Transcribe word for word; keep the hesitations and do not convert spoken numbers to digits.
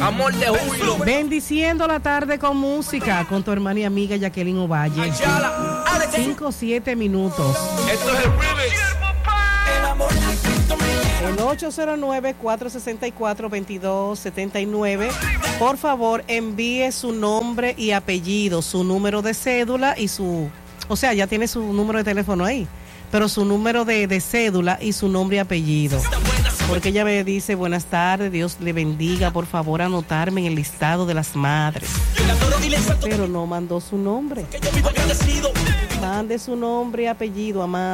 Amor de júbilo. Bendiciendo la tarde con música con tu hermana y amiga Jacqueline Ovalle. cinco siete minutos. Esto es el remix. El ocho cero nueve, cuatro seis cuatro, dos dos siete nueve. Por favor, envíe su nombre y apellido, su número de cédula y su... O sea, ya tiene su número de teléfono ahí, pero su número de, de cédula y su nombre y apellido. Porque ella me dice, buenas tardes, Dios le bendiga, por favor anotarme en el listado de las madres. Pero no mandó su nombre. Mande su nombre y apellido, amada.